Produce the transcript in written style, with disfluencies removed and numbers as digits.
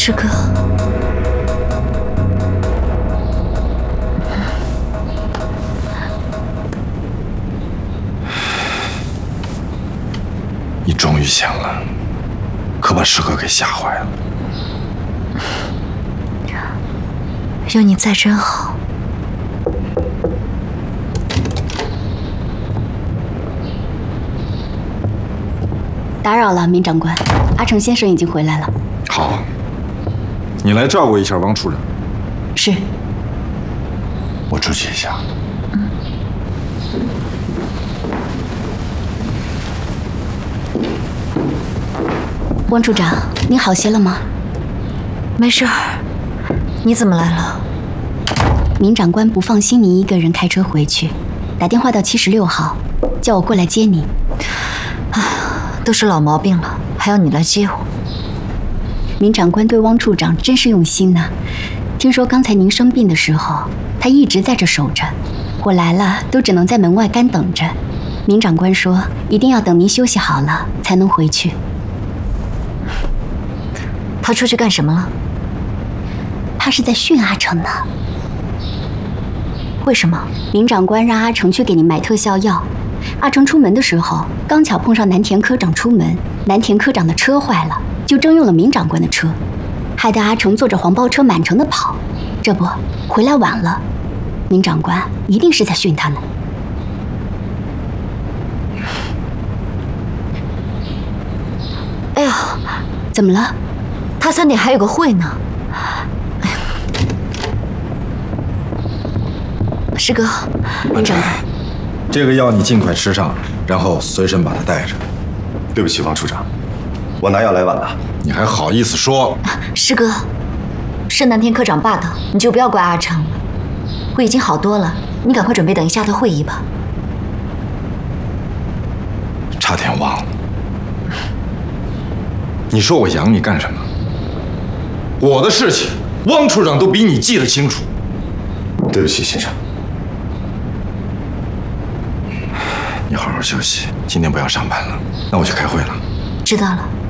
师哥， 你终于醒了，可把师哥给吓坏了。 有你在真好。 打扰了，明长官，阿成先生已经回来了。 好，你来照顾一下汪处长。 是。 我出去一下。 汪处长，您好些了吗？ 没事儿。你怎么来了？ 明长官不放心您一个人开车回去，打电话到76号，叫我过来接您。 唉，都是老毛病了，还要你来接我。 明长官对汪处长真是用心呐。听说刚才您生病的时候，他一直在这守着，我来了都只能在门外干等着。明长官说一定要等您休息好了才能回去。 他出去干什么了？ 他是在训阿成呢。 为什么？ 明长官让阿成去给您买特效药。阿成出门的时候，刚巧碰上南田科长出门，南田科长的车坏了，就征用了明长官的车，害得阿成坐着黄包车满城的跑。这不，回来晚了。明长官一定是在训他呢。 哎呀， 怎么了？ 他3点还有个会呢。师哥， 明长官，这个药你尽快吃上，然后随身把它带着。 对不起，汪处长，我拿药来晚了。 你还好意思说？ 师哥，是南田科长霸道，你就不要怪阿成了。我已经好多了，你赶快准备等一下的会议吧。 差点忘了，你说我养你干什么？我的事情，汪处长都比你记得清楚。 对不起，先生。 你好好休息，今天不要上班了。那我去开会了。 知道了。